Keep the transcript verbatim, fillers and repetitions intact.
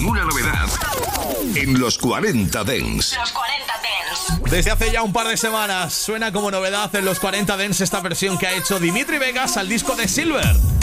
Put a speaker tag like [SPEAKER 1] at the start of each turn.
[SPEAKER 1] Ninguna novedad en los cuarenta Dance.
[SPEAKER 2] Los cuarenta Dance.
[SPEAKER 3] Desde hace ya un par de semanas suena como novedad en los cuarenta Dance esta versión que ha hecho Dimitri Vegas al disco de Silver.